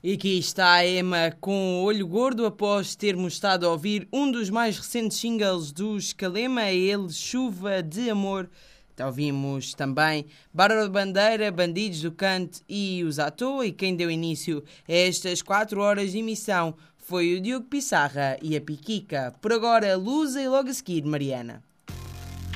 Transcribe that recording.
E aqui está a Emma com o olho gordo após termos estado a ouvir um dos mais recentes singles dos Calema, é ele Chuva de Amor. Então ouvimos também Bárbara Bandeira, Bandidos do Canto e Os à Toa, e quem deu início a estas 4 horas de emissão foi o Diogo Pissarra e a Piquica. Por agora, Lusa e logo a seguir, Mariana.